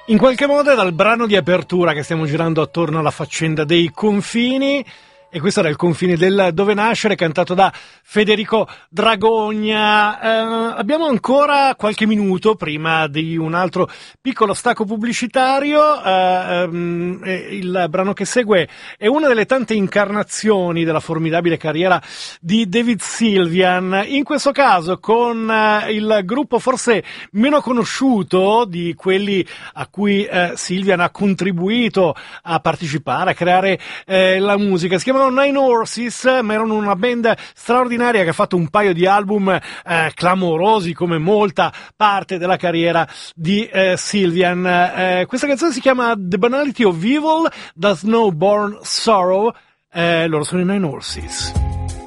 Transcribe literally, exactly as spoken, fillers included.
In qualche modo è dal brano di apertura che stiamo girando attorno alla faccenda dei confini, e questo era il confine del Dove Nascere, cantato da Federico Dragogna. Eh, abbiamo ancora qualche minuto prima di un altro piccolo stacco pubblicitario. Eh, ehm, il brano che segue è una delle tante incarnazioni della formidabile carriera di David Sylvian, in questo caso con eh, il gruppo forse meno conosciuto di quelli a cui eh, Sylvian ha contribuito a partecipare, a creare eh, la musica. Si chiamano Nine Horses, ma erano una band straordinaria che ha fatto un paio di album eh, clamorosi, come molta parte della carriera di eh, Sylvian. Eh, questa canzone si chiama The Banality of Evil, da Snowborn Sorrow. Eh, loro sono i Nine Horses.